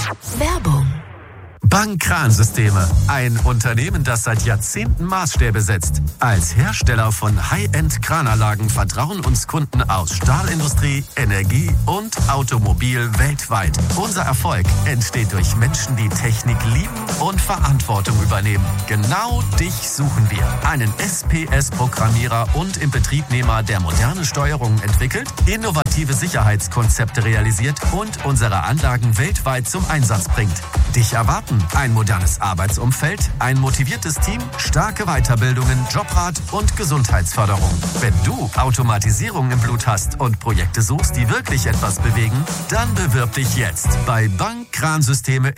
Werbung. Bank Kransysteme, ein Unternehmen, das seit Jahrzehnten Maßstäbe setzt. Als Hersteller von High-End-Krananlagen vertrauen uns Kunden aus Stahlindustrie, Energie und Automobil weltweit. Unser Erfolg entsteht durch Menschen, die Technik lieben und Verantwortung übernehmen. Genau dich suchen wir. Einen SPS-Programmierer und Inbetriebnehmer, der moderne Steuerungen entwickelt, innovative Sicherheitskonzepte realisiert und unsere Anlagen weltweit zum Einsatz bringt. Dich erwarten ein modernes Arbeitsumfeld, ein motiviertes Team, starke Weiterbildungen, Jobrat und Gesundheitsförderung. Wenn du Automatisierung im Blut hast und Projekte suchst, die wirklich etwas bewegen, dann bewirb dich jetzt bei Bank Kransysteme